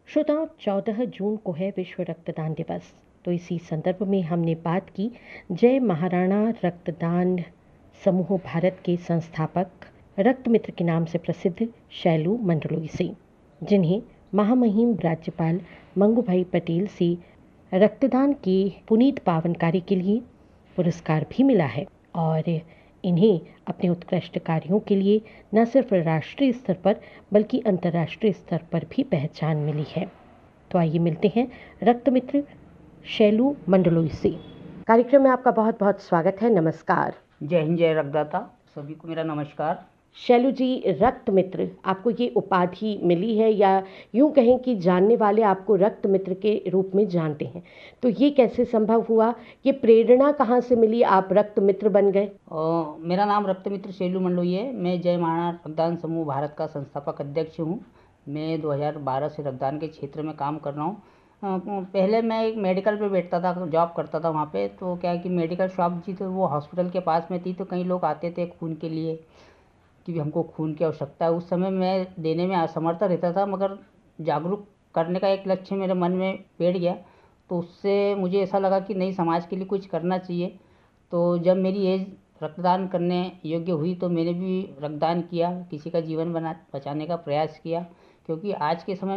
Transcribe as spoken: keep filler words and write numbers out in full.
श्रोताओं, चौदह जून को है विश्व रक्तदान दिवस। तो इसी संदर्भ में हमने बात की जय महाराणा रक्तदान समूह भारत के संस्थापक रक्त मित्र के नाम से प्रसिद्ध शैलू मंडलोई से, जिन्हें महामहिम राज्यपाल मंगूभाई पटेल से रक्तदान के पुनीत पावन कार्य के लिए पुरस्कार भी मिला है। और इन्हें अपने उत्कृष्ट कार्यों के लिए न सिर्फ राष्ट्रीय स्तर पर बल्कि अंतर्राष्ट्रीय स्तर पर भी पहचान मिली है। तो आइए मिलते हैं रक्त मित्र शैलू मंडलोई से। कार्यक्रम में आपका बहुत बहुत स्वागत है। नमस्कार। जय हिंद, जय रक्तदाता। सभी को मेरा नमस्कार। शैलू जी, रक्त मित्र आपको ये उपाधि मिली है, या यूं कहें कि जानने वाले आपको रक्त मित्र के रूप में जानते हैं, तो ये कैसे संभव हुआ? ये प्रेरणा कहाँ से मिली, आप रक्त मित्र बन गए? और मेरा नाम रक्त मित्र शैलू मंडलोई है। मैं जय महाराणा रक्तदान समूह भारत का संस्थापक अध्यक्ष हूँ। मैं दो हज़ार बारह से रक्तदान के क्षेत्र में काम कर रहा हूँ। पहले मैं एक मेडिकल पे बैठता था, जॉब करता था वहाँ पे। तो क्या है कि मेडिकल शॉप जी तो वो हॉस्पिटल के पास में थी, तो कई लोग आते थे खून के लिए कि हमको खून की आवश्यकता है। उस समय मैं देने में असमर्थ रहता था, मगर जागरूक करने का एक लक्ष्य मेरे मन में बैठ गया। तो उससे मुझे ऐसा लगा कि नहीं, समाज के लिए कुछ करना चाहिए। तो जब मेरी एज रक्तदान करने योग्य हुई तो मैंने भी रक्तदान किया, किसी का जीवन बना बचाने का प्रयास किया। क्योंकि आज के समय